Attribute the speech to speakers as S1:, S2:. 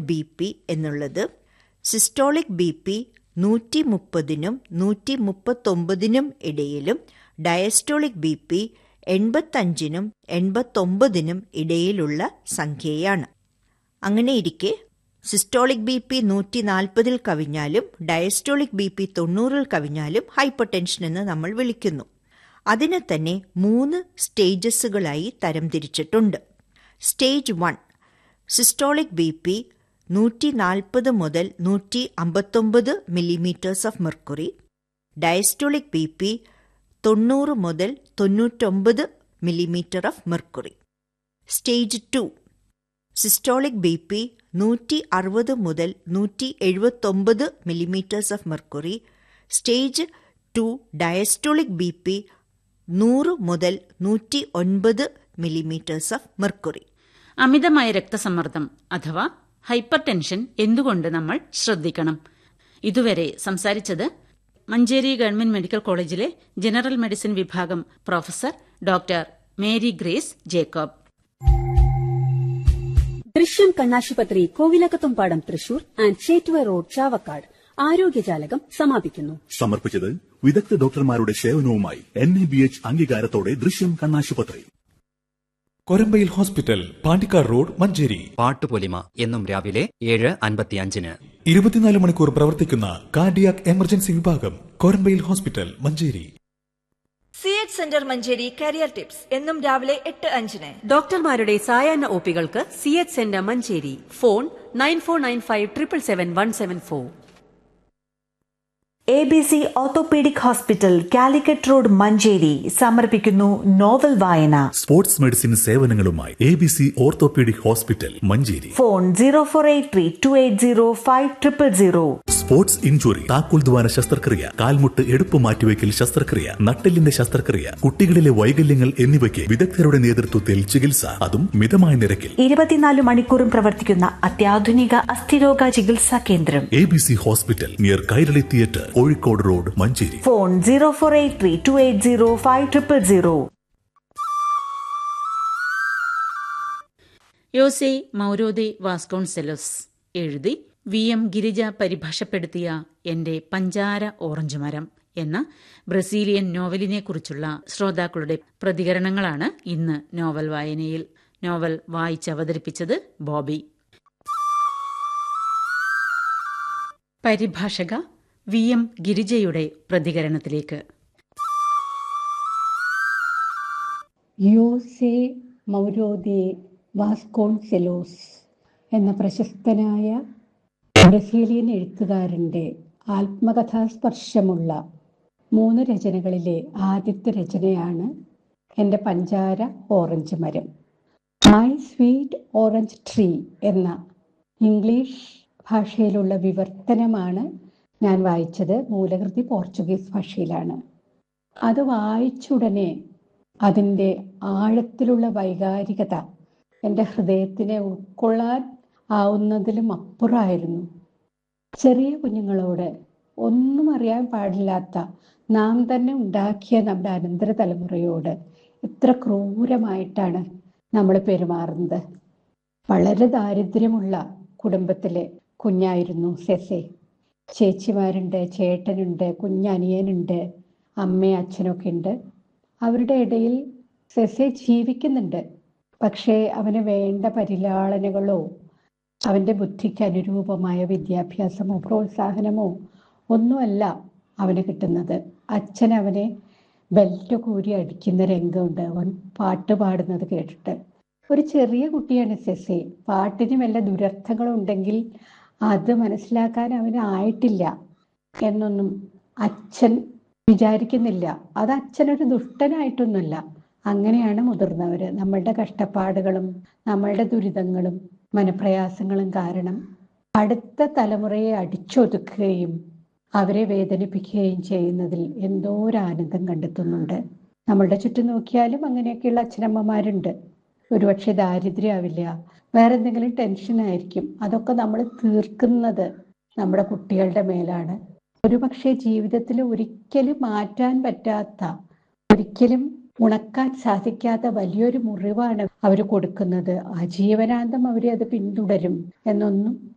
S1: B P എന്നുള്ളത് systolic B P 130നും 139നും ഇടയിലും diastolic B P 85നും 89നും ഇടയിലുള്ള സംഖ്യയാണ്. അങ്ങനെയിരിക്കെ systolic B P 140 കവിഞ്ഞാലും diastolic B P 90 കവിഞ്ഞാലും hyper tension എന്ന് നമ്മൾ വിളിക്കുന്നു. അതിനെ തന്നെ 3 സ്റ്റേജസുകളായി തരംതിരിച്ചിട്ടുണ്ട്. സ്റ്റേജ് 1 സിസ്റ്റോളിക് ബി പി 140 മുതൽ 159 millimetres of mercury, diastolic B P 90 മുതൽ 99 millimetre of mercury. Stage 2 systolic B P 160 മുതൽ 179 millimetres of mercury, stage 2 diastolic B P 100 മുതൽ 109 millimetres of mercury.
S2: അമിതമായ രക്തസമ്മർദ്ദം അഥവാ ഹൈപ്പർ ടെൻഷൻ എന്തുകൊണ്ട് നമ്മൾ ശ്രദ്ധിക്കണം? ഇതുവരെ സംസാരിച്ചത് മഞ്ചേരി ഗവൺമെന്റ് മെഡിക്കൽ കോളേജിലെ ജനറൽ മെഡിസിൻ വിഭാഗം professor doctor Mary grace Jacob.
S3: ദൃശ്യം കണ്ണാശുപത്രി കോവിലകത്തുംപാടം തൃശൂർ ആൻഡ് ചേറ്റുവ റോഡ് ചാവക്കാട് ആരോഗ്യജാലകം സമാപിക്കുന്നു.
S4: സമർപ്പിച്ചത് വിദഗ്ധ ഡോക്ടർമാരുടെ സേവനവുമായി NABH അംഗീകാരത്തോടെ ദൃശ്യം കണ്ണാശുപത്രി.
S5: Korambayil hospital, Pandikkad road, Manjeri.
S6: പാട്ടുപൊലിമ എന്നും രാവിലെ 7:55.
S5: 24 മണിക്കൂർ പ്രവർത്തിക്കുന്ന കാർഡിയാക് എമർജൻസി വിഭാഗം, Korambayil hospital, Manjeri.
S7: CH centre Manjeri career tips എന്നും രാവിലെ 8:05.
S3: ഡോക്ടർമാരുടെ സായാഹ്ന ഒപികൾക്ക് CH centre Manjeri. Phone 9495777174.
S8: ABC orthopaedic hospital, Calicut road, Manjeri സമർപ്പിക്കുന്നു നോവൽ വായന.
S4: Sports medicine സേവനങ്ങളുമായി ABC orthopaedic hospital, Manjeri.
S8: Phone 0483280500.
S4: Sports injury, താക്കോൽ ദ്വാര ശസ്ത്രക്രിയ, കാൽമുട്ട് എടുപ്പ് മാറ്റിവെക്കൽ ശസ്ത്രക്രിയ, നട്ടെല്ലിന്റെ ശസ്ത്രക്രിയ, കുട്ടികളിലെ വൈകല്യങ്ങൾ എന്നിവയ്ക്ക് വിദഗ്ധരുടെ നേതൃത്വത്തിൽ ചികിത്സ, അതും മിതമായ നിരക്കിൽ.
S8: 24 മണിക്കൂറും പ്രവർത്തിക്കുന്ന അത്യാധുനിക അസ്ഥിരോഗ ചികിത്സാ കേന്ദ്രം
S4: ABC hospital, near Kairali theatre, Kozhikode road, Manjeri.
S8: Phone 0483280500.
S2: യോസെ മൗരോദെ Vasconcelos എഴുതി VM ഗിരിജ പരിഭാഷപ്പെടുത്തിയ എന്റെ പഞ്ചാര ഓറഞ്ച് മരം എന്ന ബ്രസീലിയൻ നോവലിനെക്കുറിച്ചുള്ള ശ്രോതാക്കളുടെ പ്രതികരണങ്ങളാണ് ഇന്ന് നോവൽ വായനയിൽ. നോവൽ വായിച്ചവതരിപ്പിച്ചത് ബോബി. പരിഭാഷക VM ഗിരിജയുടെ പ്രതികരണത്തിലേക്ക്.
S9: യോസെ മൗരോദെ വാസ്കോൺസെലോസ് എന്ന പ്രശസ്തനായ ബ്രസീലിയൻ എഴുത്തുകാരൻ്റെ ആത്മകഥാസ്പർശമുള്ള 3 രചനകളിലെ ആദ്യത്തെ രചനയാണ് എൻ്റെ പഞ്ചാര ഓറഞ്ച് മരം. മൈ സ്വീറ്റ് ഓറഞ്ച് ട്രീ എന്ന ഇംഗ്ലീഷ് ഭാഷയിലുള്ള വിവർത്തനമാണ് ഞാൻ വായിച്ചത്. മൂലകൃതി പോർച്ചുഗീസ് ഭാഷയിലാണ്. അത് വായിച്ചുടനെ അതിൻ്റെ ആഴത്തിലുള്ള വൈകാരികത എൻ്റെ ഹൃദയത്തിനെ ഉൾക്കൊള്ളാൻ ആവുന്നതിലും അപ്പുറമായിരുന്നു. ചെറിയ കുഞ്ഞുങ്ങളോട് ഒന്നും അറിയാൻ പാടില്ലാത്ത നാം തന്നെ ഉണ്ടാക്കിയ നമ്മുടെ അനന്തര തലമുറയോട് എത്ര ക്രൂരമായിട്ടാണ് നമ്മൾ പെരുമാറുന്നത്. വളരെ ദാരിദ്ര്യമുള്ള കുടുംബത്തിലെ കുഞ്ഞായിരുന്നു സെസെ. ചേച്ചിമാരുണ്ട്, ചേട്ടനുണ്ട്, കുഞ്ഞനിയനുണ്ട്, അമ്മയും അച്ഛനൊക്കെ ഉണ്ട്. അവരുടെ ഇടയിൽ സെസെ ജീവിക്കുന്നുണ്ട്. പക്ഷേ അവന് വേണ്ട പരിലാളനകളോ അവൻ്റെ ബുദ്ധിക്ക് അനുരൂപമായ വിദ്യാഭ്യാസമോ പ്രോത്സാഹനമോ ഒന്നുമല്ല അവന് കിട്ടുന്നത്. അച്ഛൻ അവനെ ബെൽറ്റ് കൂരി അടിക്കുന്ന രംഗമുണ്ട് അവൻ പാട്ട് പാടുന്നത് കേട്ടിട്ട്. ഒരു ചെറിയ കുട്ടിയാണ് സെസെ. പാട്ടിന് വല്ല ദുരർത്ഥങ്ങളുണ്ടെങ്കിൽ അത് മനസ്സിലാക്കാൻ അവന് ആയിട്ടില്ല എന്നൊന്നും അച്ഛൻ വിചാരിക്കുന്നില്ല. അത് അച്ഛനൊരു ദുഷ്ടനായിട്ടൊന്നുമല്ല. അങ്ങനെയാണ് മുതിർന്നവർ. നമ്മളുടെ കഷ്ടപ്പാടുകളും നമ്മളുടെ ദുരിതങ്ങളും മനപ്രയാസങ്ങളും കാരണം അടുത്ത തലമുറയെ അടിച്ചൊതുക്കുകയും അവരെ വേദനിപ്പിക്കുകയും ചെയ്യുന്നതിൽ എന്തോ ഒരു ആനന്ദം കണ്ടെത്തുന്നുണ്ട്. നമ്മളുടെ ചുറ്റും നോക്കിയാലും അങ്ങനെയൊക്കെയുള്ള അച്ഛനമ്മമാരുണ്ട്. ഒരുപക്ഷെ ദാരിദ്ര്യമാവില്ല, വേറെ എന്തെങ്കിലും ടെൻഷനായിരിക്കും. അതൊക്കെ നമ്മൾ തീർക്കുന്നത് നമ്മുടെ കുട്ടികളുടെ മേലാണ്. ഒരുപക്ഷെ ജീവിതത്തിൽ ഒരിക്കലും മാറ്റാൻ പറ്റാത്ത, ഒരിക്കലും ഉണക്കാൻ സാധിക്കാത്ത വലിയൊരു മുറിവാണ് അവർ കൊടുക്കുന്നത്. ആജീവനാന്തം അവരെ അത് പിന്തുടരും എന്നൊന്നും